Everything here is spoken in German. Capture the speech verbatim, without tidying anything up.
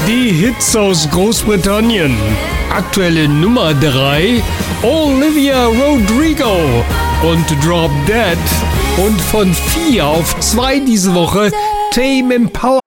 Die Hits aus Großbritannien. Aktuelle Nummer drei, Olivia Rodrigo und Drop Dead. Und von vier auf zwei diese Woche, Tame Impala.